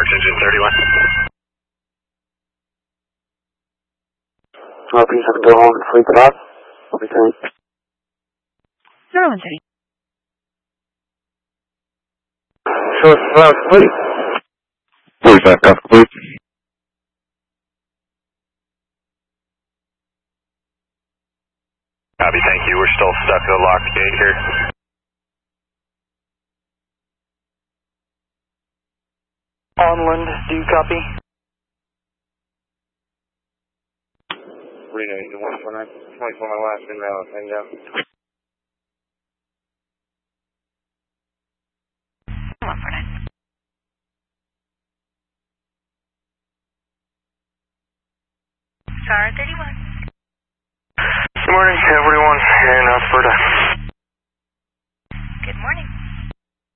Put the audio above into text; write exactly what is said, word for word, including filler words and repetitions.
engine thirty-one. R P seven go on, fleet it off. Return. zero one thirty. Short cloud, fleet. forty-five, Golf complete. Copy, thank you. We're still stuck at a locked gate here. Onland, do you copy? Reno, you want one nine twenty-four, my last email, hang down. one four nine. Star thirty-one. Good morning, everyone in Alberta. Good morning.